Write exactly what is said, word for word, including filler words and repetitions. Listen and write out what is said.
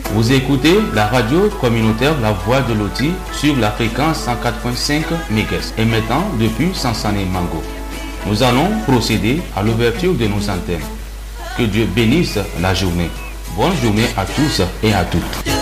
Vous écoutez la radio communautaire La Voix de Loti sur la fréquence cent quatre virgule cinq mégahertz émettant depuis Sansane Mango. Nous allons procéder à l'ouverture de nos antennes. Que Dieu bénisse la journée. Bonne journée à tous et à toutes.